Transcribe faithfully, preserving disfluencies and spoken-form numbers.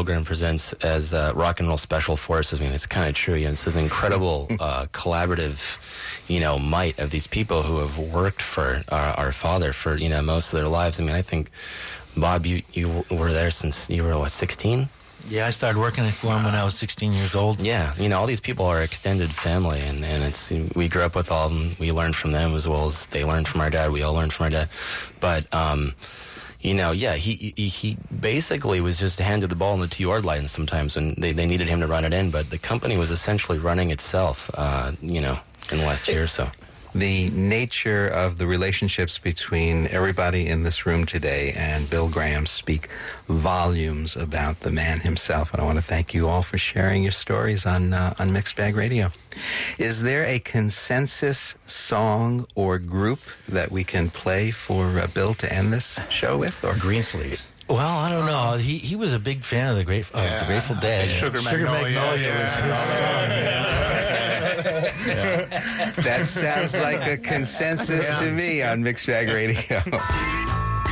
Bill Graham presents as uh, rock and roll special forces. I mean, it's kind of true. You know, it's this incredible uh, collaborative, you know, might of these people who have worked for our, our father for, you know, most of their lives. I mean, I think, Bob, you, you were there since you were, what, sixteen? Yeah, I started working for him when I was sixteen years old. Yeah, you know, all these people are extended family, and, and it's we grew up with all of them. We learned from them as well as they learned from our dad. We all learned from our dad. But, um, you know, yeah, he, he he basically was just handed the ball in the two-yard line sometimes when they, they needed him to run it in. But the company was essentially running itself, uh, you know, in the last year or so. The nature of the relationships between everybody in this room today and Bill Graham speak volumes about the man himself. And I want to thank you all for sharing your stories on uh, on Mixed Bag Radio. Is there a consensus song or group that we can play for uh, Bill to end this show with? Or Greensleeve. Well, I don't know. He he was a big fan of the Great of yeah, the Grateful Dead. Sugar, Sugar Magnolia, Magnolia yeah, was his song. That sounds like a consensus yeah. to me on Mixed Bag Radio.